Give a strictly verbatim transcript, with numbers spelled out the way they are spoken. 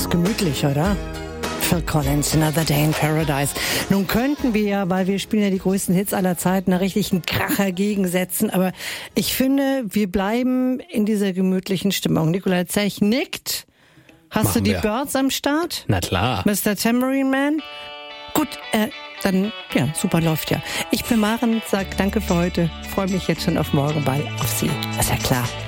ist gemütlich, oder? Phil Collins, Another Day in Paradise. Nun könnten wir ja, weil wir spielen ja die größten Hits aller Zeiten, einen richtigen Kracher gegensetzen, aber ich finde, wir bleiben in dieser gemütlichen Stimmung. Nikolai Zech nickt. Hast Machen du die wir. Birds am Start? Na klar. Mister Tambourine Man? Gut, äh, dann, ja, super, läuft ja. Ich bin Maren, sag danke für heute, freue mich jetzt schon auf morgen, bald auf Sie. Ist ja klar.